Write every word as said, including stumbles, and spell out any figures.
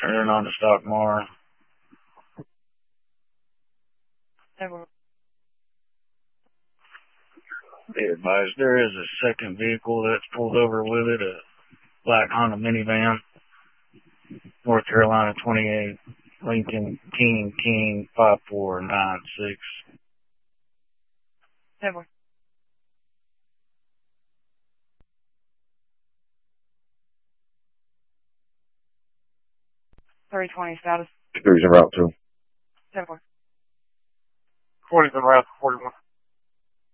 Turning on the Stockmar. Be advised, there is a second vehicle that's pulled over with it, a black Honda minivan, North Carolina twenty-eight, Lincoln King King five four nine six. Never. three twenty status. Cruising route two. Never. forty's en route to forty-one.